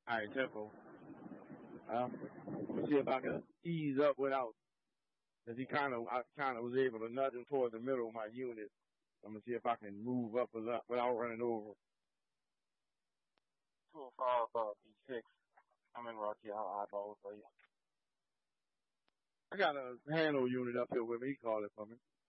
Alright, tempo. Let's see if I can ease up without, cause I kinda was able to nudge him towards the middle of my unit. I'm gonna see if I can move up without running over. 205, B6. I'm in Rocky. I'll eyeball for you. I got a handle unit up here with me. He called it for me.